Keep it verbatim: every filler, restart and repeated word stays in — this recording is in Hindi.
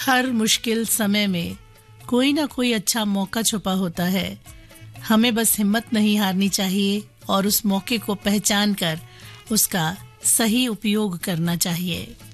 हर मुश्किल समय में कोई ना कोई अच्छा मौका छुपा होता है। हमें बस हिम्मत नहीं हारनी चाहिए और उस मौके को पहचान कर उसका सही उपयोग करना चाहिए।